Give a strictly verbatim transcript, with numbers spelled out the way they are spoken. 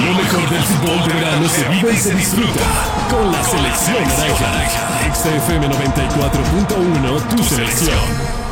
Lo mejor del fútbol de verano se vive y se disfruta con la selección naranja. X F M noventa y cuatro punto uno, tu selección.